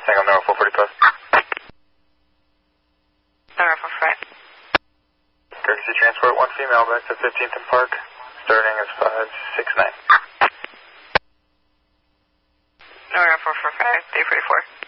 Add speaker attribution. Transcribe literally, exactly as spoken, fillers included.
Speaker 1: Tango Nora four forty-five.
Speaker 2: Nora four forty-five.
Speaker 1: Courtesy transport one female back to fifteenth and Park. Starting is five six nine.
Speaker 2: Nora four forty-five, three forty-four.